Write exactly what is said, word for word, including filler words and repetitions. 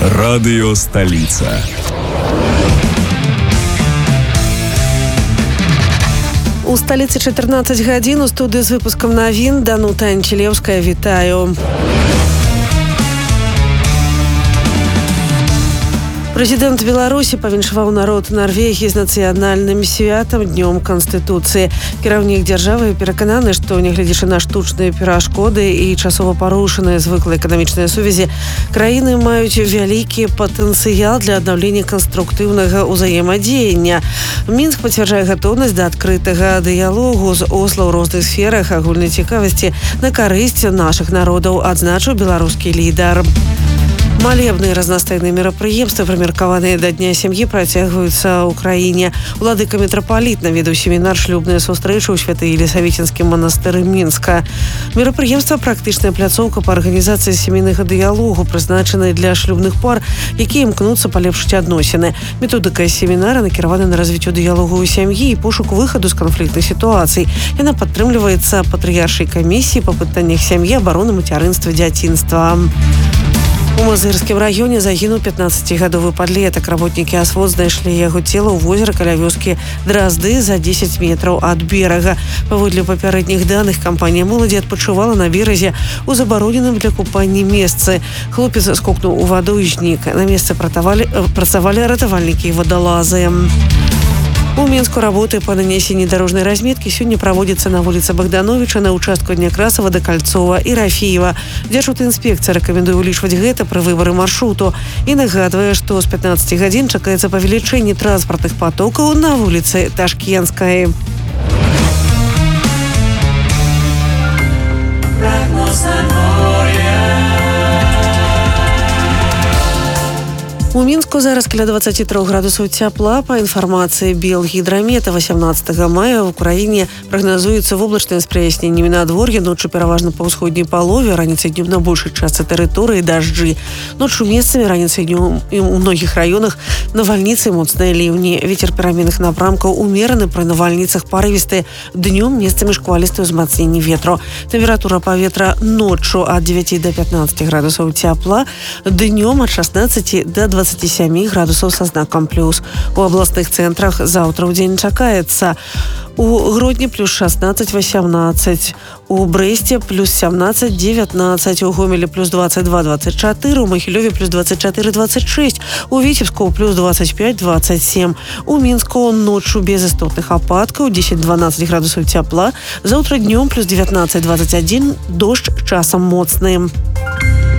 Радыё Сталіца. У сталіцы чатырнаццаць гадзін. У студыі з выпускам навін Данута Анчелевская. Вітаю. Прэзідэнт Беларусі павіншаваў народ Нарвегіі з нацыянальным святам днём Канстытуцыі. Кіраўнік дзяржавы перакананы, што нягледзячы на штучныя перашкоды і часова парушаныя звыклыя эканамічныя сувязі, краіны маюць вялікі патэнцыял для аднаўлення канструктыўнага ўзаемадзеяння. Мінск пацвярджае гатоўнасць да адкрытага дыялогу з Осла ў розных сферах агульнай цікавасці на карысць нашых народаў, адзначыў беларускі лідар. Малебныя разнастайныя мерапрыемствы, прымеркаваныя да Дня сям'і, працягваюцца ў краіне. Уладыка мітрапаліт наведаў семінар «Шлюбная сустрэча» ў Свята-Елісавецінскім манастыры Мінска. Мерапрыемства практычная пляцоўка па арганізацыі сямейнага дыялогу, прызначаная для шлюбных пар, якія імкнуцца палепшыць адносіны. Методыка семінара накіравана на развіццё дыялогу ў сям'і і пошук выхаду з канфліктных сітуацый. Яна падтрымліваецца патрыяршай камісіяй па пытаннях сям'і, абароны, мацярынства, дзяцінства. У Мазырскім раёне загінуў пятнаццацігадовы падлетак. Работнікі асвод знайшлі яго цела ў возеры каля вёскі Дразды за дзесяць метраў ад берага. Паводле папярэдніх даных, кампанія моладзі адпачывала на беразе ў забароненым для купання месцы. Хлопец скокнуў у ваду і знік. На месцы працавалі ратавальнікі і вадалазы. У Мінску работы па нанесенні дарожнай разметкі сёння праводзяцца на вуліцы Богдановича, на участку Днякрасава да Кальцова і Рафіева. Дзяржаўтаінспекцыя рэкамендуе ўлічваць гэта пры выбары маршруту і нагадвае, што з пятнаццаці гадзін чакаецца павелічэнне транспартных потокаў на вуліцы Ташкенскай. У Мінску зараз каля дваццаці трох градусаў цяпла. Па інфармацыі Белгідрамета, васямнаццатага мая ў краіне прагназуецца воблачнае з праясненнямі надвор'я, ноччу пераважна па ўсходняй палове, раніцай днём на большай частцы тэрыторыі дажджы. Ноччу месцамі, раніцай днём у многіх раёнах навальніцы, моцныя ліўні. Вецер пераменных напрамкаў умераны, пры навальніцах парывісты. Днём месцамі шквалістае ўзмацненне ветру. Тэмпература паветра ноччу ад дзевяці да пятнаццаці градусаў цяпла, днём ад шаснаццаці да дваццаці сямі градусаў са знакам плюс. У абласных цэнтрах заўтра ў дзень чакаецца. У Гродні плюс шаснаццаць васямнаццаць, у Брэсце плюс сямнаццаць дзевятнаццаць, у Гомелі плюс дваццаць два дваццаць чатыры, у Магілёве плюс дваццаць чатыры дваццаць шэсць, у Віцебску плюс дваццаць пяць дваццаць сем. У Мінску ноччу без істотных ападкаў, дзесяць-дванаццаць градусаў цяпла, заўтра днём плюс дзевятнаццаць дваццаць адзін, дождж часам моцны.